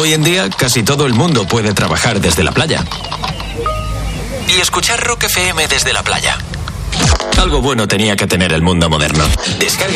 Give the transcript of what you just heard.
Hoy en día, casi todo el mundo puede trabajar desde la playa. Y escuchar Rock FM desde la playa. Algo bueno tenía que tener el mundo moderno. Descarga